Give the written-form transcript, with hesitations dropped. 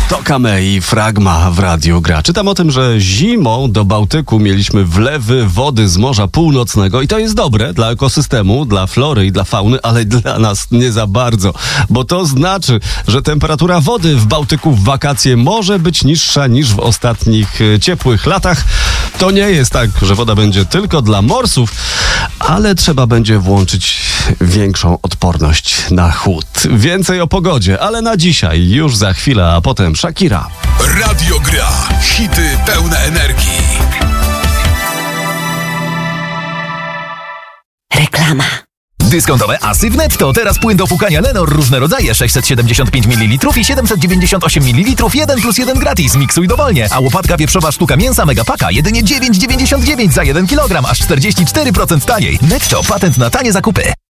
Tokame i Fragma w Radiu Gra. Czytam o tym, że zimą do Bałtyku mieliśmy wlewy wody z Morza Północnego i to jest dobre dla ekosystemu, dla flory i dla fauny, ale dla nas nie za bardzo, bo to znaczy, że temperatura wody w Bałtyku w wakacje może być niższa niż w ostatnich ciepłych latach. To nie jest tak, że woda będzie tylko dla morsów, ale trzeba będzie włączyć większą odporność na chłód. Więcej o pogodzie, ale na dzisiaj już za chwilę, a potem Shakira. Radio Gra. Hity pełne energii. Reklama. Dyskontowe Asy w Netto. Teraz płyn do płukania Lenor. Różne rodzaje. 675 ml i 798 ml. 1+1 gratis. Miksuj dowolnie. A łopatka wieprzowa sztuka mięsa Megapaka jedynie 9,99 za 1 kg. Aż 44% taniej. Netto. Patent na tanie zakupy.